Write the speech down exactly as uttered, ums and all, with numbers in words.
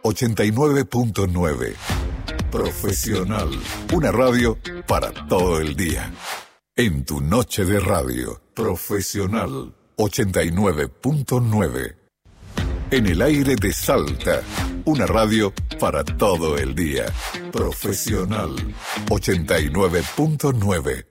ochenta y nueve punto nueve. Profesional, una radio para todo el día. En tu noche de radio, Profesional ochenta y nueve punto nueve. En el aire de Salta, una radio para todo el día. Profesional ochenta y nueve punto nueve.